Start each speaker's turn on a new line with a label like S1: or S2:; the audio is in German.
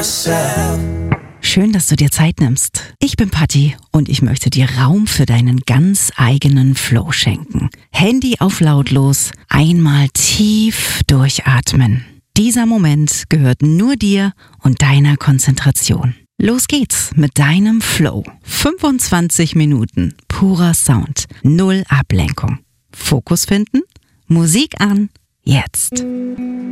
S1: myself.
S2: Schön, dass du dir Zeit nimmst. Ich bin Patti und ich möchte dir Raum für deinen ganz eigenen Flow schenken. Handy auf lautlos, einmal tief durchatmen. Dieser Moment gehört nur dir und deiner Konzentration. Los geht's mit deinem Flow. 25 Minuten purer Sound, 0 Ablenkung. Fokus finden, Musik an, jetzt.